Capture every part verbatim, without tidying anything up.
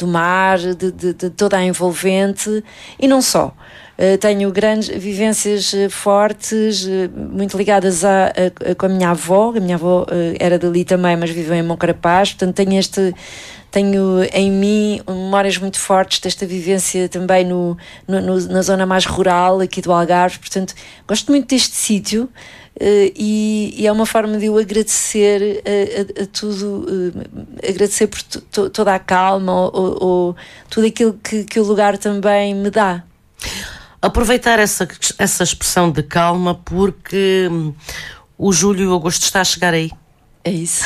do mar, de, de, de toda a envolvente, e não só. Uh, tenho grandes vivências uh, fortes, uh, muito ligadas a, a, a, com a minha avó. A minha avó uh, era dali também, mas viveu em Moncarapaz, portanto tenho, este, tenho em mim memórias muito fortes desta vivência também no, no, no, na zona mais rural aqui do Algarve. Portanto, gosto muito deste sítio. Uh, e, e é uma forma de eu agradecer uh, a, a tudo, uh, agradecer por to, to, toda a calma ou, ou, ou tudo aquilo que, que o lugar também me dá. Aproveitar essa, essa expressão de calma, porque hum, o julho e o agosto está a chegar aí. É isso.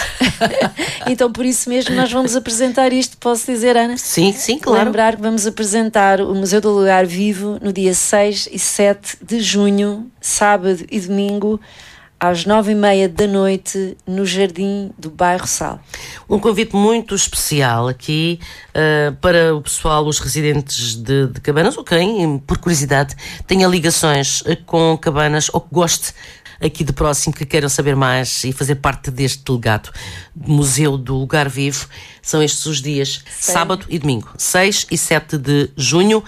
Então, por isso mesmo, nós vamos apresentar isto, posso dizer, Ana? Sim, sim, claro. Lembrar que vamos apresentar o Museu do Lugar Vivo no dia seis e sete de junho, sábado e domingo, às nove e meia da noite, no Jardim do Bairro Sal. Um convite muito especial aqui uh, para o pessoal, os residentes de, de Cabanas, ou quem, por curiosidade, tenha ligações com Cabanas ou que goste aqui de próximo, que queiram saber mais e fazer parte deste legado. Museu do Lugar Vivo. São estes os dias, Sei. sábado e domingo, seis e sete de junho.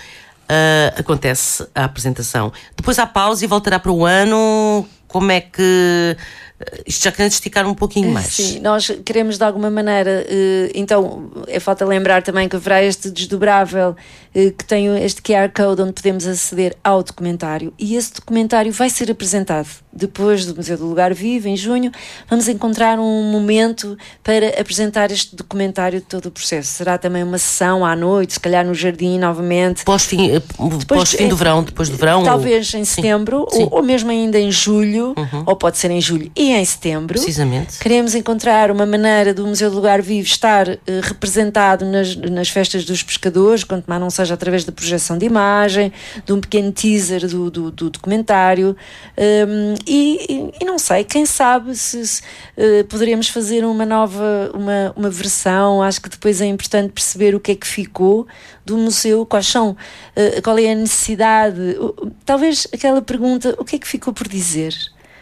Uh, acontece a apresentação. Depois há pausa e voltará para o ano. Como é que... Isto já queremos esticar um pouquinho mais. Sim, nós queremos de alguma maneira, então, é falta lembrar também que haverá este desdobrável que tem este Q R Code onde podemos aceder ao documentário, e esse documentário vai ser apresentado depois do Museu do Lugar Vivo, em junho. Vamos encontrar um momento para apresentar este documentário de todo o processo. Será também uma sessão à noite, se calhar no jardim novamente. Pós-fim, depois, pós-fim do verão, depois do verão? Talvez ou... em setembro, sim, sim. Ou, ou mesmo ainda em julho, uhum. ou pode ser em julho e em setembro. Precisamente. Queremos encontrar uma maneira do Museu do Lugar Vivo estar uh, representado nas, nas festas dos pescadores, quanto mais não seja através da projeção de imagem, de um pequeno teaser do, do, do documentário, um, e, e não sei, quem sabe se, se uh, poderemos fazer uma nova, uma, uma versão. Acho que depois é importante perceber o que é que ficou do museu, quais são, uh, qual é a necessidade, uh, talvez aquela pergunta, o que é que ficou por dizer?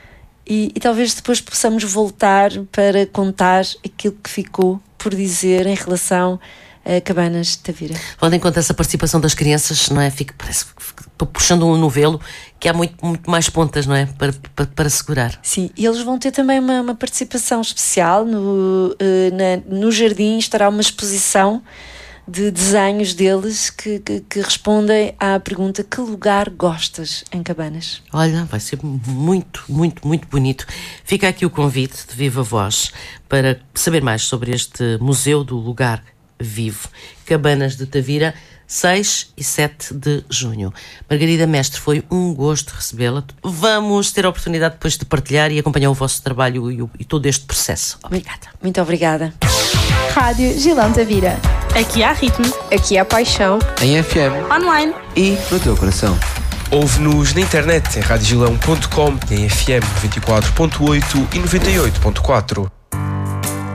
E, e talvez depois possamos voltar para contar aquilo que ficou por dizer em relação a Cabanas de Tavira. Levando em conta essa participação das crianças, não é? Fica, parece que puxando um novelo, que há muito, muito mais pontas, não é? Para, para, para segurar. Sim, e eles vão ter também uma, uma participação especial. No, uh, na, no jardim estará uma exposição de desenhos deles que, que, que respondem à pergunta: que lugar gostas em Cabanas? Olha, vai ser muito, muito, muito bonito. Fica aqui o convite de viva voz para saber mais sobre este Museu do Lugar Vivo, Cabanas de Tavira, seis e sete de junho. Margarida Mestre, foi um gosto recebê-la. Vamos ter a oportunidade depois de partilhar e acompanhar o vosso trabalho e, o, e todo este processo. Obrigada. Muito, muito obrigada. Rádio Gilão Tavira. Aqui há ritmo. Aqui há paixão. Em F M. Online. E no teu coração. Ouve-nos na internet em radiogilão ponto com, em F M noventa e quatro ponto oito e noventa e oito ponto quatro.